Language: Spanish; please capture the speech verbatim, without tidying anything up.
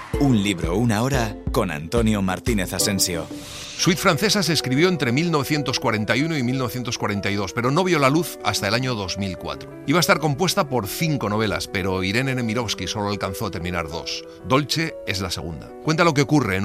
Un libro, una hora con Antonio Martínez Asensio. Suite Francesa se escribió entre mil novecientos cuarenta y uno y mil novecientos cuarenta y dos, pero no vio la luz hasta el año dos mil cuatro. Iba a estar compuesta por cinco novelas, pero Irene Nemirovsky solo alcanzó a terminar dos. Dolce es la segunda. Cuenta lo que ocurre en